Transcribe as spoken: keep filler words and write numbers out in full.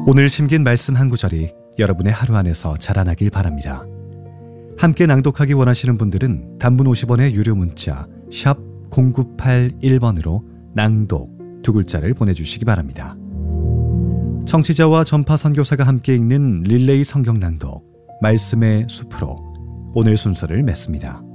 오늘 심긴 말씀 한 구절이 여러분의 하루 안에서 자라나길 바랍니다. 함께 낭독하기 원하시는 분들은 단문 오십 원의 유료 문자 샵 공구팔일 번으로 낭독 두 글자를 보내주시기 바랍니다. 청취자와 전파 선교사가 함께 읽는 릴레이 성경 낭독 말씀의 숲으로 오늘 순서를 맺습니다.